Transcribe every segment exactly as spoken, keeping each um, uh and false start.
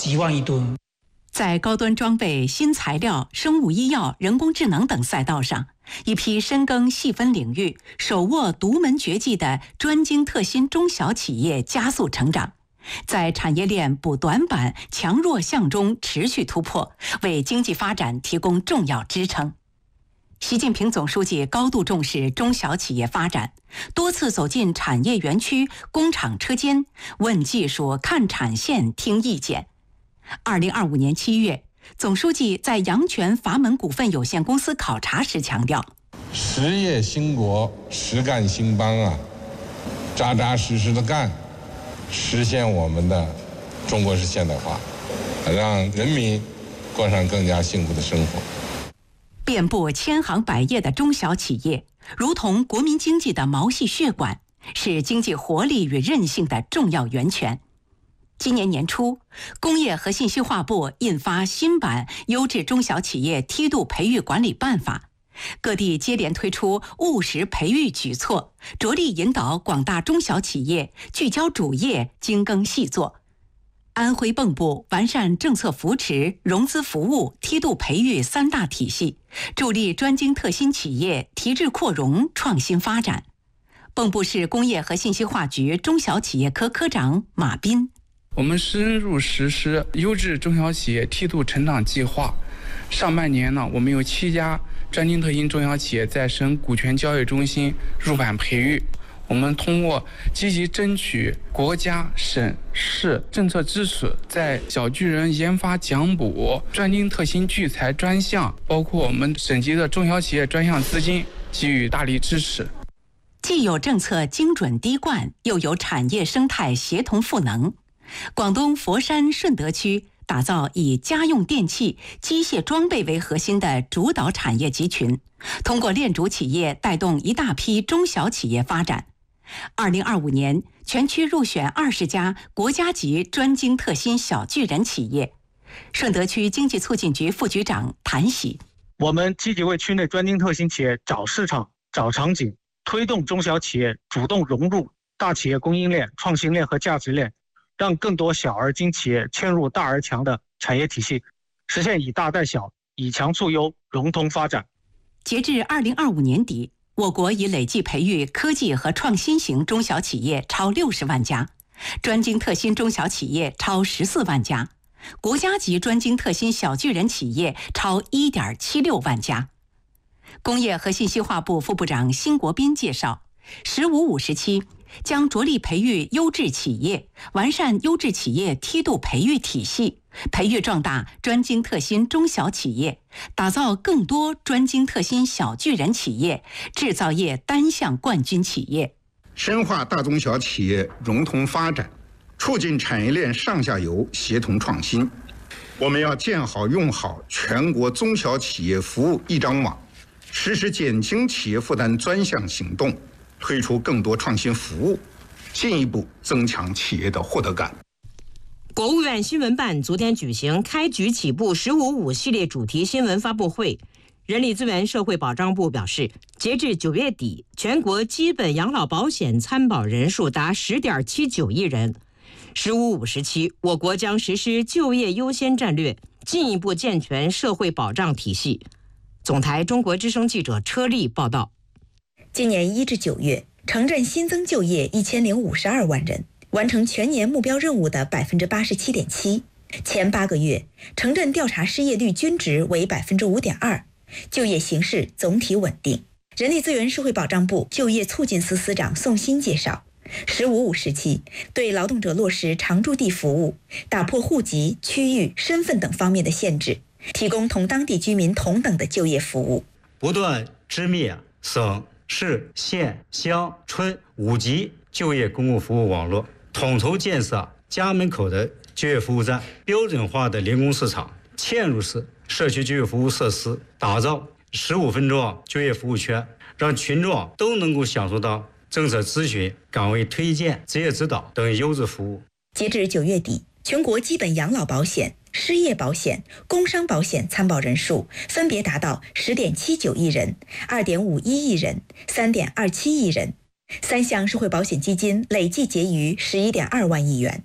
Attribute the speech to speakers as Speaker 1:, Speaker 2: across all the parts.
Speaker 1: 几万亿吨。
Speaker 2: 在高端装备、新材料、生物医药、人工智能等赛道上，一批深耕细分领域、手握独门绝技的专精特新中小企业加速成长，在产业链补短板、强弱项中持续突破，为经济发展提供重要支撑。习近平总书记高度重视中小企业发展，多次走进产业园区、工厂车间，问技术、看产线、听意见。二零二五年七月，总书记在阳泉阀门股份有限公司考察时强调：
Speaker 3: 实业兴国，实干兴邦啊，扎扎实实的干，实现我们的中国式现代化，让人民过上更加幸福的生活。
Speaker 2: 遍布千行百业的中小企业，如同国民经济的毛细血管，是经济活力与韧性的重要源泉。今年年初，工业和信息化部印发新版《优质中小企业梯度培育管理办法》，各地接连推出务实培育举措，着力引导广大中小企业聚焦主业、精耕细作。安徽蚌埠完善政策扶持、融资服务、梯度培育三大体系，助力专精特新企业提质扩容、创新发展。蚌埠市工业和信息化局中小企业科科长马斌：
Speaker 4: 我们深入实施优质中小企业梯度成长计划。上半年呢，我们有七家专精特新中小企业在省股权交易中心入版培育。我们通过积极争取国家、省市政策支持，在小巨人研发奖补、专精特新聚财专项，包括我们省级的中小企业专项资金给予大力支持。
Speaker 2: 既有政策精准滴灌，又有产业生态协同赋能。广东佛山顺德区打造以家用电器、机械装备为核心的主导产业集群，通过链主企业带动一大批中小企业发展。二零二五年，全区入选二十家国家级专精特新小巨人企业。顺德区经济促进局副局长谭喜：
Speaker 5: 我们积极为区内专精特新企业找市场、找场景，推动中小企业主动融入大企业供应链、创新链和价值链，让更多小而精企业嵌入大而强的产业体系，实现以大带小、以强促优、融通发展。
Speaker 2: 截至二零二五年底，我国已累计培育科技和创新型中小企业超六十万家，专精特新中小企业超十四万家，国家级专精特新小巨人企业超一点七六万家。工业和信息化部副部长辛国斌介绍，十五五时期将着力培育优质企业，完善优质企业梯度培育体系，培育壮大专精特新中小企业，打造更多专精特新小巨人企业，制造业单项冠军企业，
Speaker 6: 深化大中小企业融通发展，促进产业链上下游协同创新。我们要建好用好全国中小企业服务一张网，实施减轻企业负担专项行动，推出更多创新服务，进一步增强企业的获得感。
Speaker 7: 国务院新闻办昨天举行开局起步十五五系列主题新闻发布会。人力资源社会保障部表示，截至九月底，全国基本养老保险参保人数达十点七九亿人。十五五时期，我国将实施就业优先战略，进一步健全社会保障体系。总台中国之声记者车丽报道。
Speaker 8: 今年一至九月，城镇新增就业一千零五十二万人，完成全年目标任务的百分之八十七点七。前八个月，城镇调查失业率均值为百分之五点二，就业形势总体稳定。人力资源社会保障部就业促进司司长宋鑫介绍，十五五时期对劳动者落实常住地服务，打破户籍、区域、身份等方面的限制，提供同当地居民同等的就业服务，
Speaker 9: 不断织密省、市、县、乡、村五级就业公共服务网络，统筹建设家门口的就业服务站、标准化的零工市场、嵌入式社区就业服务设施，打造十五分钟就业服务圈，让群众都能够享受到政策咨询、岗位推荐、职业指导等优质服务。
Speaker 8: 截至九月底，全国基本养老保险、失业保险、工伤保险参保人数分别达到十点七九亿人、二点五一亿人、三点二七亿人，三项社会保险基金累计结余十一点二万亿元。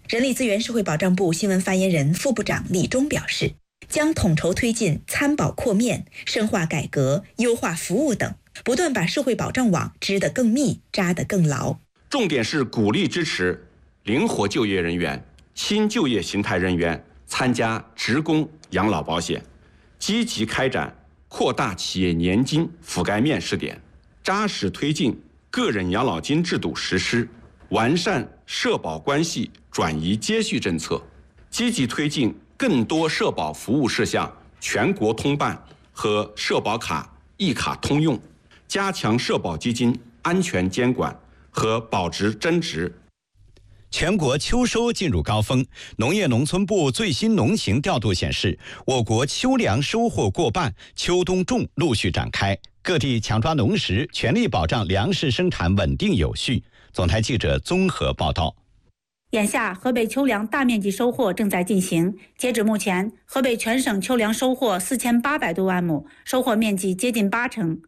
Speaker 8: 人力资源社会保障部新闻发言人、副部长李忠表示，将统筹推进参保扩面、深化改革、优化服务等，不断把社会保障网织得更密、扎得更牢。
Speaker 1: 重点是鼓励支持灵活就业人员、新就业形态人员参加职工养老保险，积极开展扩大企业年金覆盖面试点，扎实推进个人养老金制度实施，完善社保关系转移接续政策，积极推进更多社保服务事项全国通办和社保卡一卡通用，加强社保基金安全监管和保值增值。
Speaker 10: 全国秋收进入高峰，农业农村部最新农情调度显示，我国秋粮收获过半，秋冬种陆续展开，各地强抓农时，全力保障粮食生产稳定有序。总台记者综合报道。
Speaker 11: 眼下，河北秋粮大面积收获正在进行。截止目前，河北全省秋粮收获四千八百多万亩，收获面积接近八成。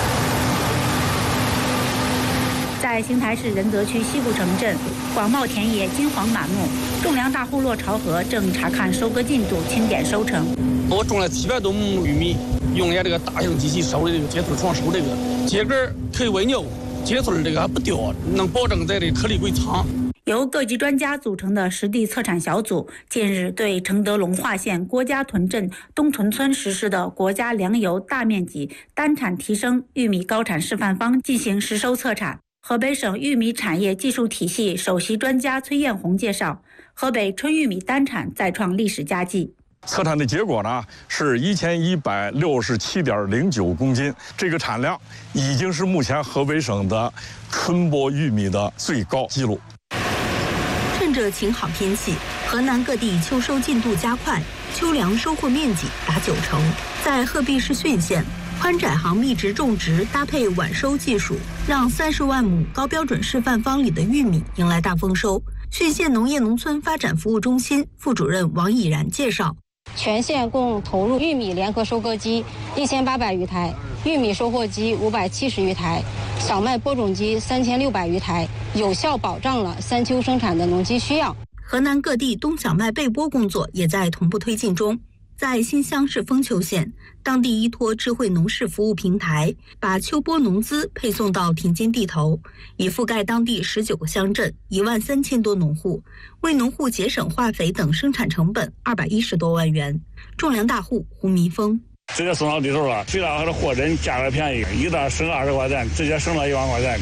Speaker 11: 在邢台市仁泽区西部城镇，广袤田野金黄满目，种粮大户骆朝河正查看收割进度，清点收成。
Speaker 12: 我种了七百多亩玉米，用了这个大型机器收的这个接头床收这个秸秆可以喂牛，接头这个还不掉，能保证在这颗粒归仓。
Speaker 11: 由各级专家组成的实地测产小组近日对承德龙化县郭家屯镇东屯村实施的国家粮油大面积单产提升玉米高产示范方进行实收测产。河北省玉米产业技术体系首席专家崔艳红介绍，河北春玉米单产再创历史佳绩。
Speaker 13: 测产的结果呢是一千一百六十七点零九公斤，这个产量已经是目前河北省的春播玉米的最高纪录。
Speaker 14: 趁着晴好天气，河南各地秋收进度加快，秋粮收获面积达九成。在鹤壁市浚县，宽窄行密植种植搭配晚收技术，让三十万亩高标准示范方里的玉米迎来大丰收。浚县农业农村发展服务中心副主任王以然介绍，
Speaker 15: 全县共投入玉米联合收割机一千八百余台，玉米收获机五百七十余台，小麦播种机三千六百余台，有效保障了三秋生产的农机需要。
Speaker 14: 河南各地冬小麦备播工作也在同步推进中。在新乡市丰丘县，当地依托智慧农事服务平台，把秋播农资配送到田间地头，已覆盖当地十九个乡镇，一万三千多农户，为农户节省化肥等生产成本二百一十多万元。种粮大户胡民峰。
Speaker 16: 直接送到地头了，最大的货真价格便宜，一袋省二十块钱，直接省了一万块钱。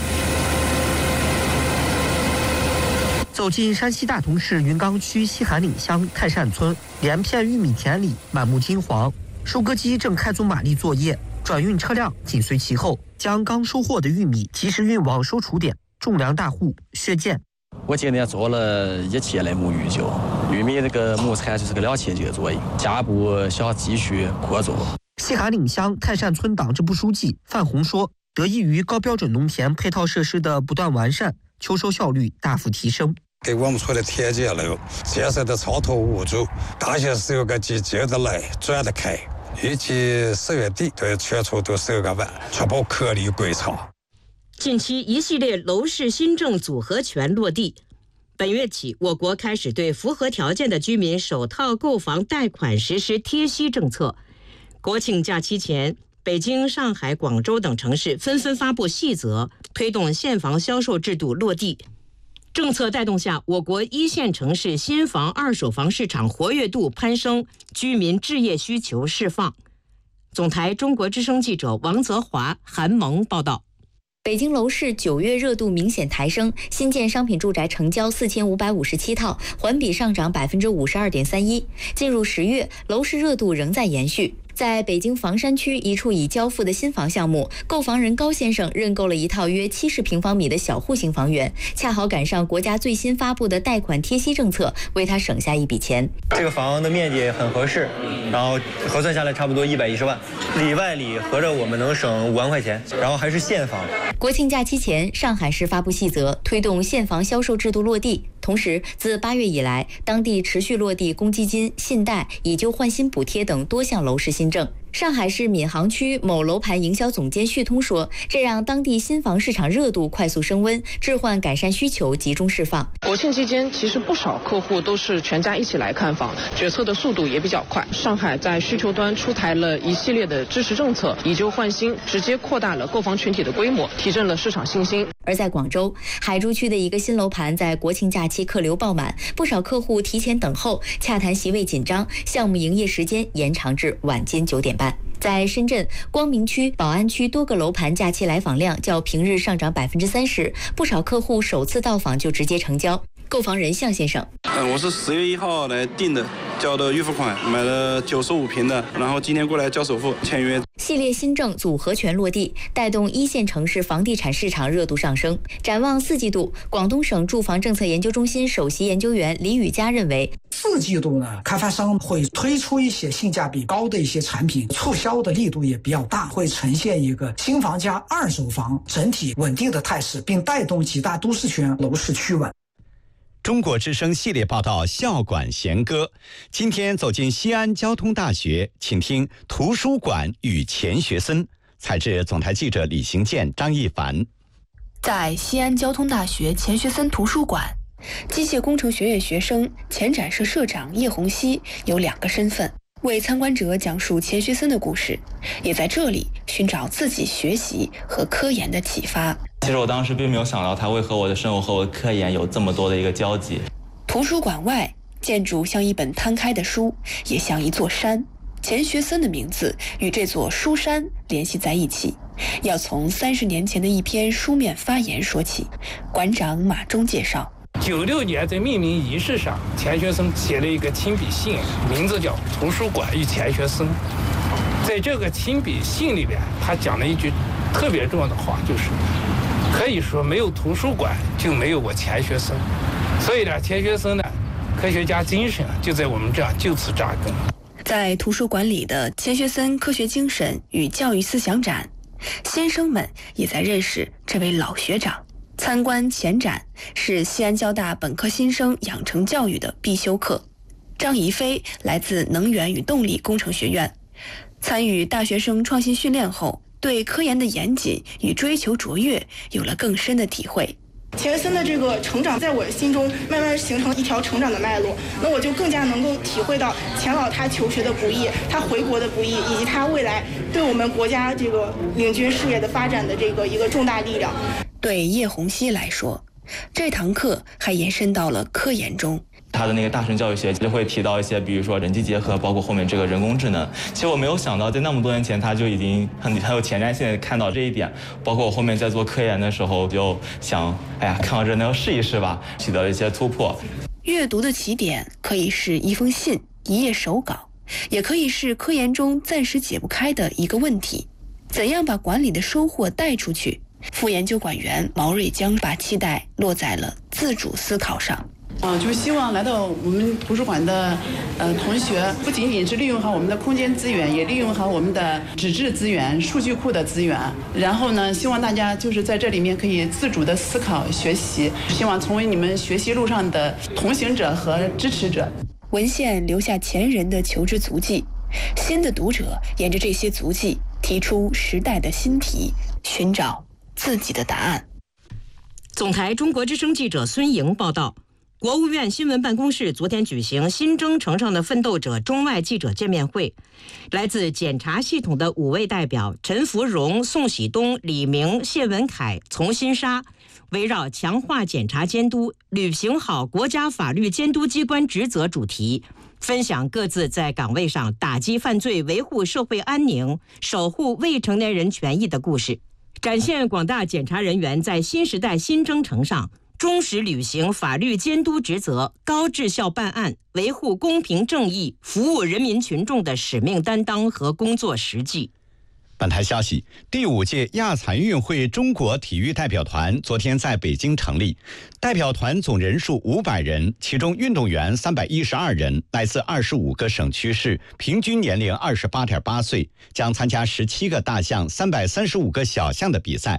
Speaker 17: 走进山西大同市云冈区西韩岭乡泰善村，连片玉米田里满目金黄，收割机正开足马力作业，转运车辆紧随其后，将刚收获的玉米及时运往收储点。种粮大户薛建，
Speaker 18: 我今年做了一期的沐浴酒，玉米那个亩产就是个两千斤左右，下一步想继续扩做。
Speaker 17: 西韩岭乡泰善村党支部书记范红说，得益于高标准农田配套设施的不断完善，秋收效率大幅提升。
Speaker 19: 给我们村的田间路建设的超脱无阻，大些十六个季接得来转得开，预计十月底对全村都收割完，确保颗粒归仓。
Speaker 7: 近期一系列楼市新政组合拳落地，本月起，我国开始对符合条件的居民首套购房贷款实施贴息政策。国庆假期前，北京、上海、广州等城市纷纷发布细则，推动现房销售制度落地。政策带动下，我国一线城市新房、二手房市场活跃度攀升，居民置业需求释放。总台中国之声记者王泽华、韩萌报道。
Speaker 20: 北京楼市九月热度明显抬升，新建商品住宅成交四千五百五十七套，环比上涨百分之五十二点三一。进入十月，楼市热度仍在延续。在北京房山区一处已交付的新房项目，购房人高先生认购了一套约七十平方米的小户型房源，恰好赶上国家最新发布的贷款贴息政策，为他省下一笔钱。
Speaker 21: 这个房的面积很合适，然后核算下来差不多一百一十万，里外里合着我们能省五万块钱，然后还是现房。
Speaker 20: 国庆假期前，上海市发布细则，推动现房销售制度落地。同时，自八月以来，当地持续落地公积金、信贷、以旧换新补贴等多项楼市新政。 上海市闵行区某楼盘营销总监旭通说，这让当地新房市场热度快速升温，置换改善需求集中释放。
Speaker 3: 国庆期间，其实不少客户都是全家一起来看房，决策的速度也比较快。上海在需求端出台了一系列的支持政策，以旧换新，直接扩大了购房群体的规模，提振了市场信心。
Speaker 20: 而在广州海珠区的一个新楼盘，在国庆假期客流爆满，不少客户提前等候，洽谈席位紧张，项目营业时间延长至晚间九点半。在深圳光明区、宝安区多个楼盘假期来访量较平日上涨百分之三十，不少客户首次到访就直接成交。购房人向先生，
Speaker 22: 嗯，我是十月一号来订的，交的预付款，买了九十五平的，然后今天过来交首付签约。
Speaker 20: 系列新政组合拳落地，带动一线城市房地产市场热度上升。展望四季度，广东省住房政策研究中心首席研究员李宇佳认为，
Speaker 23: 四季度呢，开发商会推出一些性价比高的一些产品，促销的力度也比较大，会呈现一个新房加二手房整体稳定的态势，并带动几大都市圈楼市趋稳。
Speaker 10: 中国之声系列报道《校馆弦歌》，今天走进西安交通大学，请听图书馆与钱学森。采自总台记者李行健、张一凡。
Speaker 24: 在西安交通大学钱学森图书馆，机械工程学院学生、前展社社长叶红熙有两个身份，为参观者讲述钱学森的故事，也在这里寻找自己学习和科研的启发。
Speaker 25: 其实我当时并没有想到他会和我的生活和我的科研有这么多的一个交集。
Speaker 24: 图书馆外，建筑像一本摊开的书，也像一座山。钱学森的名字与这座书山联系在一起，要从三十年前的一篇书面发言说起。馆长马忠介绍，
Speaker 26: 九六年在命名仪式上，钱学森写了一个亲笔信，名字叫《图书馆与钱学森》。在这个亲笔信里边，他讲了一句特别重要的话，就是可以说没有图书馆就没有我钱学森。所以呢，钱学森呢，科学家精神就在我们这儿就此扎根。
Speaker 24: 在图书馆里的钱学森科学精神与教育思想展，先生们也在认识这位老学长。参观前展是西安交大本科新生养成教育的必修课。张怡飞来自能源与动力工程学院，参与大学生创新训练后，对科研的严谨与追求卓越有了更深的体会。
Speaker 27: 钱学森的这个成长，在我心中慢慢形成一条成长的脉络，那我就更加能够体会到钱老他求学的不易，他回国的不易，以及他未来对我们国家这个领军事业的发展的这个一个重大力量。
Speaker 24: 对叶红熙来说，这堂课还延伸到了科研中。
Speaker 25: 他的那个大神教育学就会提到一些，比如说人机结合，包括后面这个人工智能。其实我没有想到，在那么多年前，他就已经很很有前瞻性的看到这一点。包括我后面在做科研的时候，就想，哎呀，看到这能要试一试吧，取得了一些突破。
Speaker 24: 阅读的起点可以是一封信、一页手稿，也可以是科研中暂时解不开的一个问题。怎样把馆里的收获带出去？副研究馆员毛瑞江把期待落在了自主思考上。
Speaker 28: 啊，就是希望来到我们图书馆的呃同学，不仅仅是利用好我们的空间资源，也利用好我们的纸质资源、数据库的资源。然后呢，希望大家就是在这里面可以自主的思考、学习，希望成为你们学习路上的同行者和支持者。
Speaker 24: 文献留下前人的求知足迹，新的读者沿着这些足迹提出时代的新题，寻找自己的答案。
Speaker 7: 总台中国之声记者孙莹报道。国务院新闻办公室昨天举行新征程上的奋斗者中外记者见面会，来自检察系统的五位代表陈福荣、宋喜东、李明、谢文凯、丛新沙，围绕强化检察监督、履行好国家法律监督机关职责主题，分享各自在岗位上打击犯罪、维护社会安宁、守护未成年人权益的故事，展现广大检察人员在新时代新征程上忠实履行法律监督职责、高质效办案、维护公平正义、服务人民群众的使命担当和工作实际。
Speaker 10: 本台消息，第五届亚残运会中国体育代表团昨天在北京成立，代表团总人数五百人，其中运动员三百一十二人，来自二十五个省区市，平均年龄二十八点八岁，将参加十七个大项、三百三十五个小项的比赛。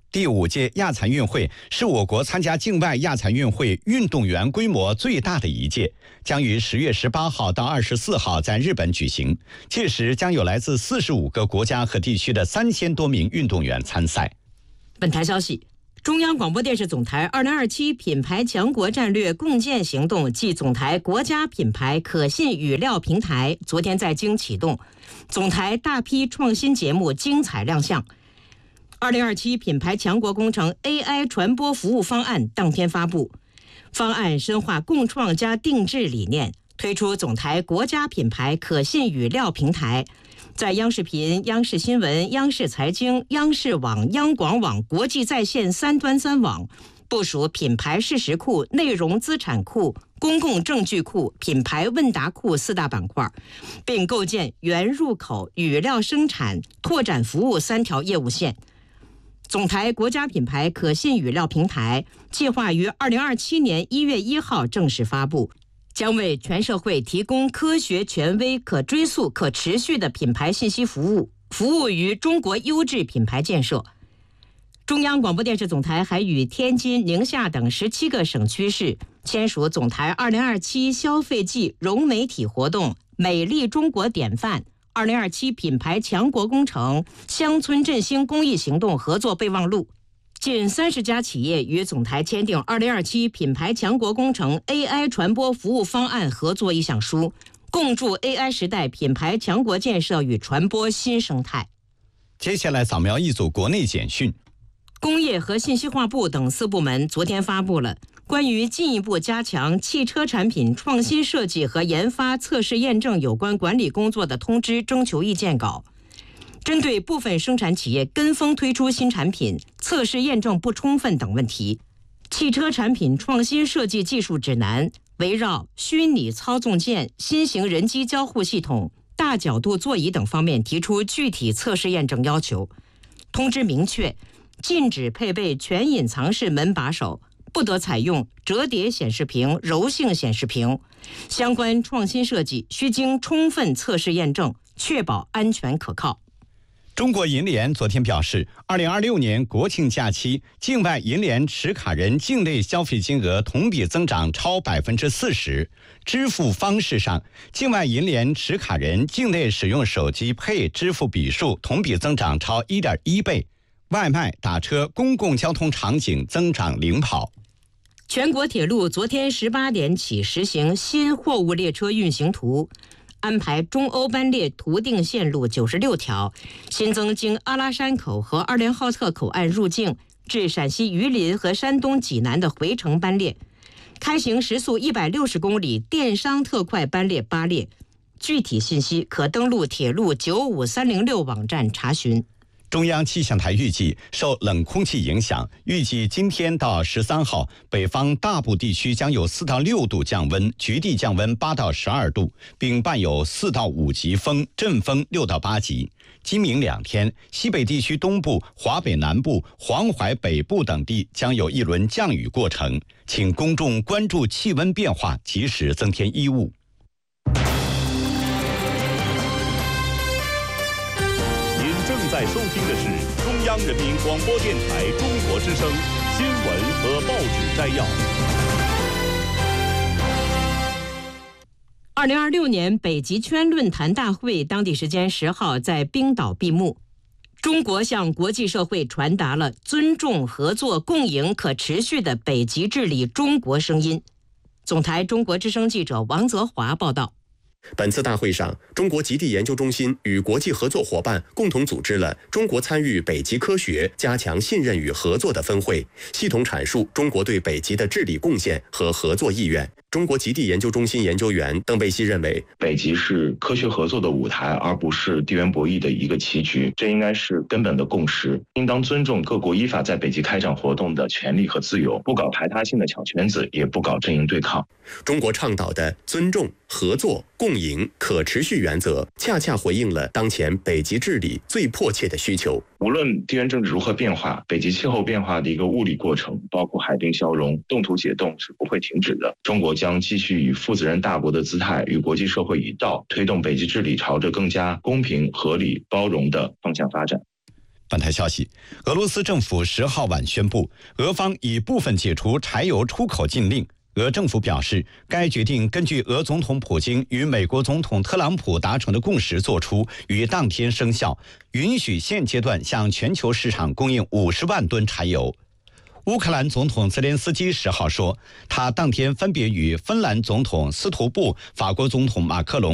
Speaker 10: 第五届亚残运会是我国参加境外亚残运会运动员规模最大的一届，将于十月十八号到二十四号在日本举行。届时将有来自四十五个国家和地区的三千多名运动员参赛。
Speaker 7: 本台消息，中央广播电视总台二零二七品牌强国战略共建行动暨总台国家品牌可信语料平台昨天在京启动，总台大批创新节目精彩亮相。二零二七品牌强国工程 A I 传播服务方案当天发布，方案深化共创加定制理念，推出总台国家品牌可信语料平台，在央视频、央视新闻、央视财经、央视网、央广网国际在线三端三网，部署品牌事实库、内容资产库、公共证据库、品牌问答库四大板块，并构建原入口、语料生产、拓展服务三条业务线。总台国家品牌可信语料平台计划于二零二七年一月一号正式发布，将为全社会提供科学、权威、可追溯、可持续的品牌信息服务，服务于中国优质品牌建设。中央广播电视总台还与天津、宁夏等十七个省区市签署总台二零二七消费季融媒体活动美丽中国典范二零二七品牌强国工程乡村振兴公益行动合作备忘录，近三十家企业与总台签订二零二七品牌强国工程 A I 传播服务方案合作意向书，共筑 A I 时代品牌强国建设与传播新生态。
Speaker 10: 接下来扫描一组国内简讯。
Speaker 7: 工业和信息化部等四部门昨天发布了关于进一步加强汽车产品创新设计和研发测试验证有关管理工作的通知征求意见稿。针对部分生产企业跟风推出新产品，测试验证不充分等问题，汽车产品创新设计技术指南围绕虚拟操纵键、新型人机交互系统、大角度座椅等方面提出具体测试验证要求。通知明确，禁止配备全隐藏式门把手，不得采用折叠显示屏、柔性显示屏。相关创新设计需经充分测试验证，确保安全可靠。
Speaker 10: 中国银联昨天表示，二零二六年国庆假期，境外银联持卡人境内消费金额同比增长超百分之四十。支付方式上，境外银联持卡人境内使用手机 Pay 支付笔数同比增长超 一点一倍。外卖、打车、公共交通场景增长领跑。
Speaker 7: 全国铁路昨天十八点起实行新货物列车运行图，安排中欧班列图定线路九十六条，新增经阿拉山口和二连浩特口岸入境至陕西榆林和山东济南的回程班列，开行时速一百六十公里电商特快班列八列。具体信息可登录铁路九五三零六网站查询。
Speaker 10: 中央气象台预计，受冷空气影响，预计今天到十三号，北方大部地区将有四到六度降温，局地降温八到十二度，并伴有四到五级风，阵风六到八级。今明两天，西北地区东部、华北南部、黄淮北部等地将有一轮降雨过程，请公众关注气温变化，及时增添衣物。
Speaker 1: 正在收听的是中央人民广播电台中国之声新闻和报纸摘要。
Speaker 7: 二零二六年北极圈论坛大会当地时间十号在冰岛闭幕。中国向国际社会传达了尊重、合作、共赢、可持续的北极治理中国声音。总台中国之声记者王泽华报道。
Speaker 2: 本次大会上，中国极地研究中心与国际合作伙伴共同组织了中国参与北极科学、加强信任与合作的分会，系统阐述中国对北极的治理贡献和合作意愿。中国极地研究中心研究员邓贝西认为，
Speaker 4: 北极是科学合作的舞台，而不是地缘博弈的一个棋局，这应该是根本的共识。应当尊重各国依法在北极开展活动的权利和自由，不搞排他性的小圈子，也不搞阵营对抗。
Speaker 2: 中国倡导的尊重、合作、共赢、可持续原则，恰恰回应了当前北极治理最迫切的需求。
Speaker 4: 无论地缘政治如何变化，北极气候变化的一个物理过程，包括海冰消融、冻土解冻是不会停止的。中国将继续以负责任大国的姿态，与国际社会一道，推动北极治理朝着更加公平、合理、包容的方向发展。
Speaker 10: 本台消息，俄罗斯政府十号晚宣布，俄方已部分解除柴油出口禁令。俄政府表示，该决定根据俄总统普京与美国总统特朗普达成的共识作出，于当天生效，允许现阶段向全球市场供应五十万吨柴油。乌克兰总统泽连斯基十号说，他当天分别与芬兰总统斯图布、法国总统马克龙